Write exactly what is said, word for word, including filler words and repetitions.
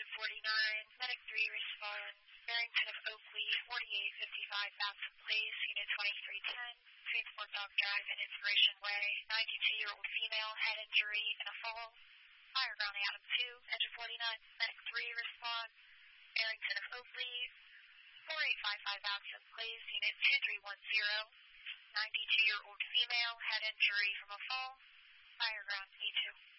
forty-nine, Medic three respond. Barrington of Oakley, forty-eight fifty-five Batson Place, Unit twenty-three ten, between Fort Dog Drive and Inspiration Way. ninety-two-year-old female, head injury and a fall. Fire ground Adam two, engine forty-nine, Medic three respond. Barrington of Oakley, forty-eight fifty-five Batson Place, Unit two three one zero. ninety-two-year-old female, head injury from a fall. Fire ground E two.